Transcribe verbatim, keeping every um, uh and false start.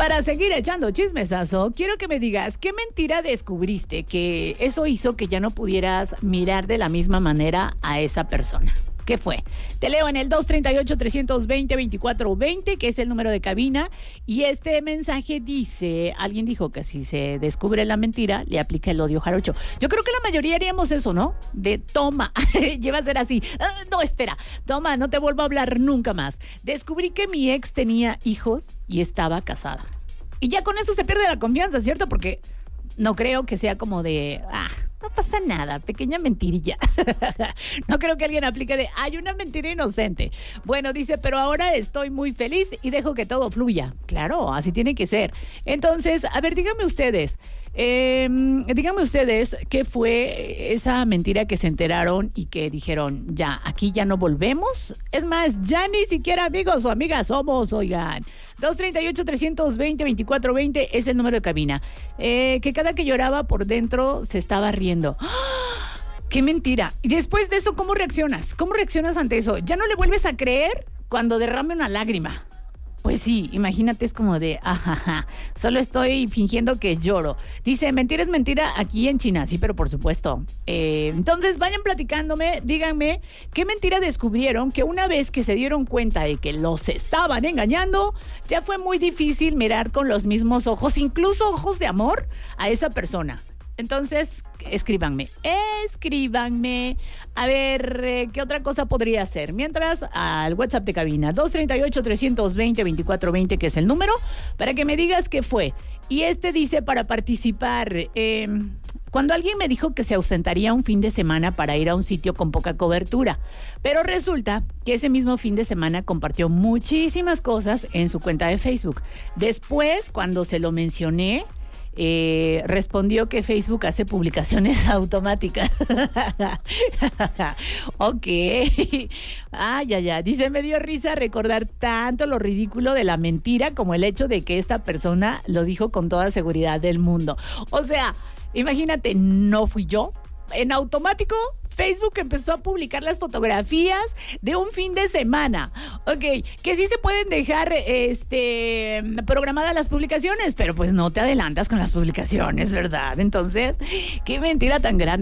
para seguir echando chismesazo, quiero que me digas, ¿qué mentira descubriste que eso hizo que ya no pudieras mirar de la misma manera a esa persona? ¿Qué fue? Te leo en el dos tres ocho, tres dos cero, dos cuatro dos cero, que es el número de cabina. Y este mensaje dice, alguien dijo que si se descubre la mentira, le aplica el odio jarocho. Yo creo que la mayoría haríamos eso, ¿no? De toma, lleva a ser así. Ah, no, espera, toma, no te vuelvo a hablar nunca más. Descubrí que mi ex tenía hijos y estaba casada. Y ya con eso se pierde la confianza, ¿cierto? Porque no creo que sea como de, ah, no pasa nada, pequeña mentirilla. No creo que alguien aplique de, hay una mentira inocente. Bueno, dice, pero ahora estoy muy feliz y dejo que todo fluya. Claro, así tiene que ser. Entonces, a ver, díganme ustedes, eh, díganme ustedes qué fue esa mentira que se enteraron y que dijeron, ya, aquí ya no volvemos. Es más, ya ni siquiera amigos o amigas somos, oigan. dos tres ocho, tres dos cero, dos cuatro dos cero es el número de cabina. Eh, que cada que lloraba por dentro se estaba riendo. ¡Ah! ¡Qué mentira! Y después de eso, ¿cómo reaccionas? ¿Cómo reaccionas ante eso? ¿Ya no le vuelves a creer cuando derrame una lágrima? Pues sí, imagínate, es como de, ajaja, solo estoy fingiendo que lloro. Dice, mentira es mentira aquí en China. Sí, pero por supuesto. Eh, entonces, vayan platicándome, díganme, ¿qué mentira descubrieron que una vez que se dieron cuenta de que los estaban engañando, ya fue muy difícil mirar con los mismos ojos, incluso ojos de amor, a esa persona? Entonces, escríbanme, escríbanme. A ver, eh, ¿qué otra cosa podría ser? Mientras, al WhatsApp de cabina, dos tres ocho, tres dos cero, dos cuatro dos cero, que es el número, para que me digas qué fue. Y este dice, para participar, eh, cuando alguien me dijo que se ausentaría un fin de semana para ir a un sitio con poca cobertura, pero resulta que ese mismo fin de semana compartió muchísimas cosas en su cuenta de Facebook. Después, cuando se lo mencioné, Eh, respondió que Facebook hace publicaciones automáticas. Ok. Ay, ay, ay. Dice, me dio risa recordar tanto lo ridículo de la mentira como el hecho de que esta persona lo dijo con toda seguridad del mundo. O sea, imagínate, no fui yo. En automático, Facebook empezó a publicar las fotografías de un fin de semana. Ok, que sí se pueden dejar este, programadas las publicaciones, pero pues no te adelantas con las publicaciones, ¿verdad? Entonces, qué mentira tan grande.